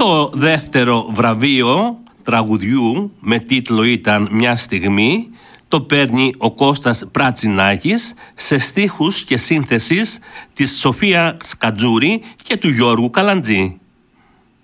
Το δεύτερο βραβείο τραγουδιού με τίτλο ήταν «Μια στιγμή» το παίρνει ο Κώστας Πρατσινάκης σε στίχους και σύνθεσης της Σοφία Σκατζούρη και του Γιώργου Καλαντζή.